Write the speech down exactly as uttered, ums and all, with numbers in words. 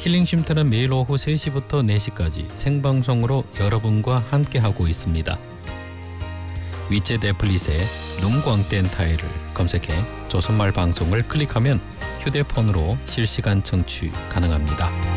힐링 쉼터는 매일 오후 세 시부터 네 시까지 생방송으로 여러분과 함께하고 있습니다. 위챗 애플릿에 눈광된 타일을 검색해 조선말 방송을 클릭하면 휴대폰으로 실시간 청취 가능합니다.